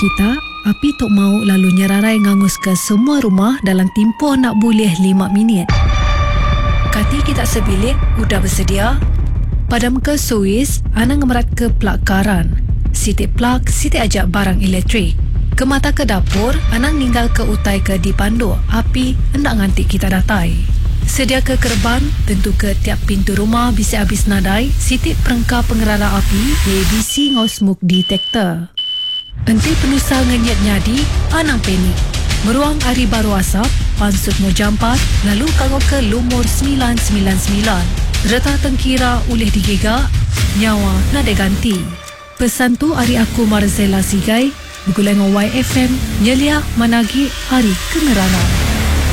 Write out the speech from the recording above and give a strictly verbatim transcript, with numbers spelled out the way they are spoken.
kita, api tok mau lalu nyerarai ngangus ke semua rumah dalam tempoh nak boleh lima minit. Kati kita sebilik, udah bersedia? Padam ke Suis, ana ngemerat ke plak karan. Sitik plak, sitik ajak barang elektrik. Ke mata ke dapur, ana ninggal ke utai ke dipandu. Api hendak ngantik kita datai. Sedia ke kerban, tentu ke tiap pintu rumah bisa habis nadai. Sitik perengkap pengerala api, A B C ngau smoke detector. Enti penusa ngenyat nyadi, anang panik. Meruang hari baru asap, pansut mau jampat, lalu kagok ke lumur sembilan sembilan sembilan. Reta tengkira ulih digegak, nyawa nak diganti. Pesan tu hari aku Marzela Sigai, bergulai dengan Y F M, nyelia managi hari kengerana.